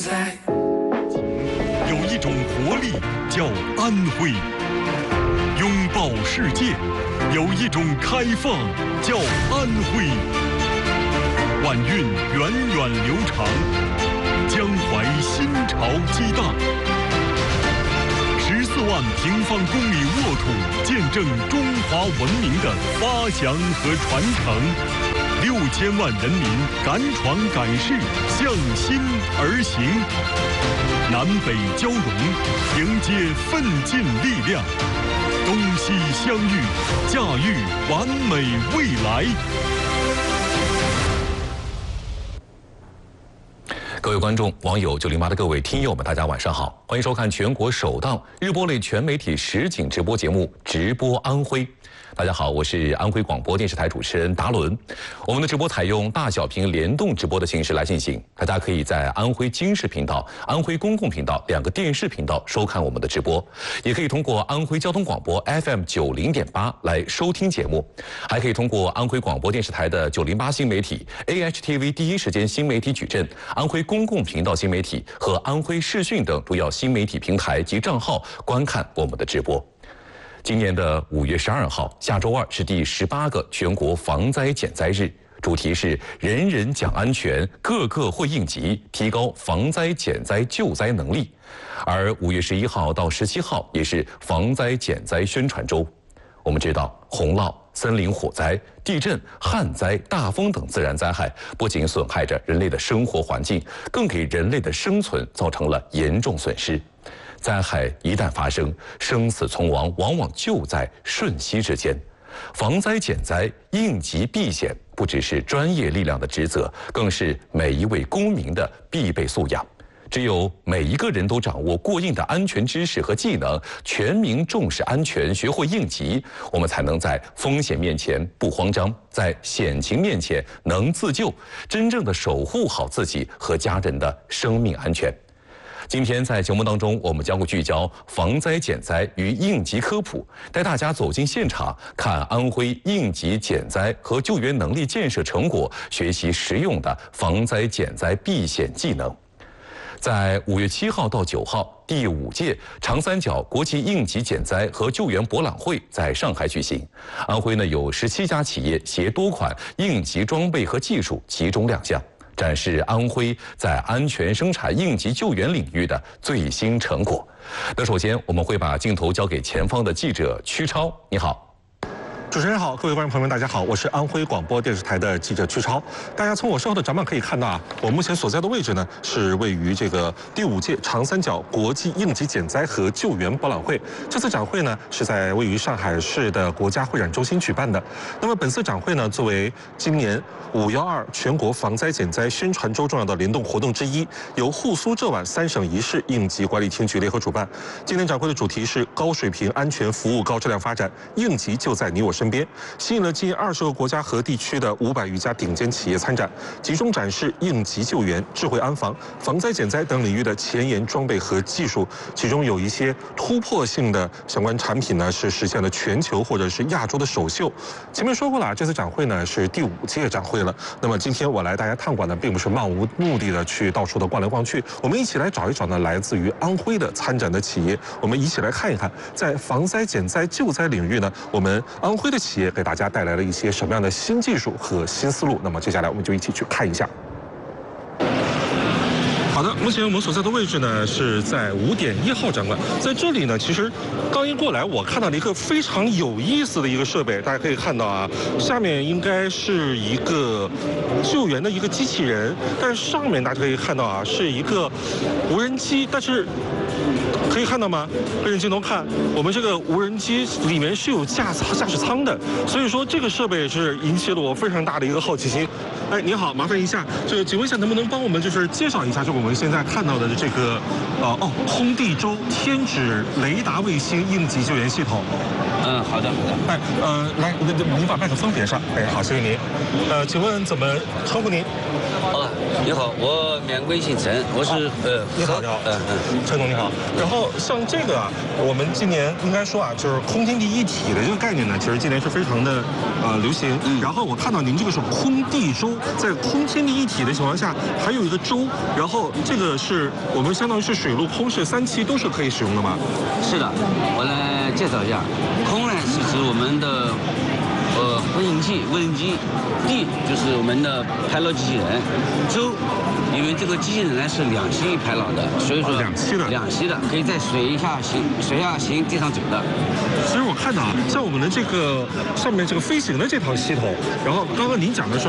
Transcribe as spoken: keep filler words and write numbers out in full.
有一种活力叫安徽，拥抱世界；有一种开放叫安徽。晚运源远流长，江淮新潮激荡。十四万平方公里沃土，见证中华文明的发祥和传承。六千万人民敢闯敢试，向心而行。南北交融，迎接奋进力量。东西相遇，驾驭完美未来。 各位观众、网友、九零八的各位听友们，大家晚上好，欢迎收看全国首档日播类全媒体实景直播节目《直播安徽》。大家好，我是安徽广播电视台主持人达伦。我们的直播采用大小屏联动直播的形式来进行，大家可以在安徽经视频道、安徽公共频道两个电视频道收看我们的直播，也可以通过安徽交通广播 F M 九零点八来收听节目，还可以通过安徽广播电视台的九零八新媒体、A H T V 第一时间新媒体矩阵、安徽公共频道新媒体和安徽视讯等主要新媒体平台及账号观看我们的直播。今年的五月十二号，下周二是第十八个全国防灾减灾日，主题是人人讲安全，个个会应急，提高防灾减灾救灾能力。而五月十一号到十七号也是防灾减灾宣传周。我们知道，洪涝、森林火灾、地震、旱灾、大风等自然灾害不仅损害着人类的生活环境，更给人类的生存造成了严重损失。灾害一旦发生，生死存亡往往就在瞬息之间。防灾减灾、应急避险，不只是专业力量的职责，更是每一位公民的必备素养。只有每一个人都掌握过硬的安全知识和技能，全民重视安全，学会应急，我们才能在风险面前不慌张，在险情面前能自救，真正的守护好自己和家人的生命安全。今天在节目当中，我们将会聚焦防灾减灾与应急科普，带大家走进现场，看安徽应急减灾和救援能力建设成果，学习实用的防灾减灾避险技能。在五月七号到九号，第五届长三角国际应急减灾和救援博览会在上海举行。安徽呢有十七家企业携多款应急装备和技术集中亮相，展示安徽在安全生产应急救援领域的最新成果。那首先我们会把镜头交给前方的记者曲超，你好。 主持人好，各位观众朋友们，大家好，我是安徽广播电视台的记者曲超。大家从我身后的展板可以看到啊，我目前所在的位置呢是位于这个第五届长三角国际应急减灾和救援博览会。这次展会呢是在位于上海市的国家会展中心举办的。那么本次展会呢，作为今年五幺二全国防灾减灾宣传周重要的联动活动之一，由沪苏浙皖三省一市应急管理厅局联合主办。今年展会的主题是高水平安全服务高质量发展，应急就在你我身边，吸引了近二十个国家和地区的五百余家顶尖企业参展，集中展示应急救援、智慧安防、防灾减灾等领域的前沿装备和技术。其中有一些突破性的相关产品呢，是实现了全球或者是亚洲的首秀。前面说过了，这次展会呢是第五届展会了。那么今天我来大家探馆呢，并不是漫无目的的去到处的逛来逛去，我们一起来找一找呢来自于安徽的参展的企业，我们一起来看一看，在防灾减灾救灾领域呢，我们安徽的企业给大家带来了一些什么样的新技术和新思路。那么接下来我们就一起去看一下。好的，目前我们所在的位置呢是在五点一号展馆，在这里呢，其实刚一过来，我看到了一个非常有意思的一个设备，大家可以看到啊，下面应该是一个救援的一个机器人，但是上面大家可以看到啊，是一个无人机，但是可以看到吗？跟着镜头看，我们这个无人机里面是有驾舱驾驶舱的，所以说这个设备是引起了我非常大的一个好奇心。哎，您好，麻烦一下，这个请问一下，能不能帮我们就是介绍一下，就我们现在看到的这个，呃，哦，空地周天指雷达卫星应急救援系统。 呃， 嗯，好的好的。 哎，呃，来，那那您把麦克风别上。哎，好，谢谢您。呃，请问怎么称呼您？ 哦，你好，我免贵姓陈，我是呃， 你好，你好， 嗯嗯， 陈总你好。然后像这个啊，我们今年应该说啊，就是空天地一体的这个概念呢，其实今年是非常的呃流行。 嗯然后我看到您这个是空地舟，在空天地一体的情况下，还有一个舟，然后这个是我们相当于是水陆空是三栖都是可以使用的吗？ 是的，我来介绍一下，空呢是指我们的呃飞行器、无人机，地就是我们的排劳机器人，舟。因为这个机器人呢是两栖排劳的，所以说哦两栖的两栖的可以在水下行、水下行、地上走的。 其实我看到啊，像我们的这个上面这个飞行的这套系统，然后刚刚您讲的是